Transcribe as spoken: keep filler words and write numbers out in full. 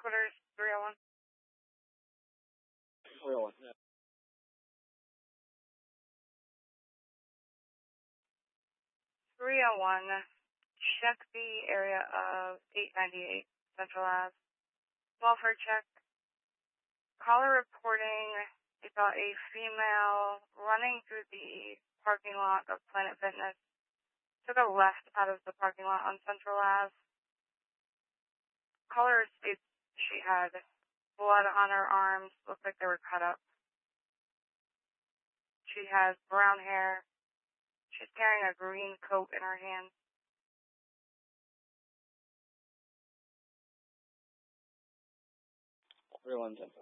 Headquarters, three oh one. three oh one. Yeah. three oh one, check the area of eight ninety-eight Central Ave. Welfare check. Caller reporting about a female running through the parking lot of Planet Fitness. Took a left out of the parking lot on Central Ave. Caller states she had blood on her arms, looked like they were cut up. She has brown hair. She's carrying a green coat in her hand. three one ten.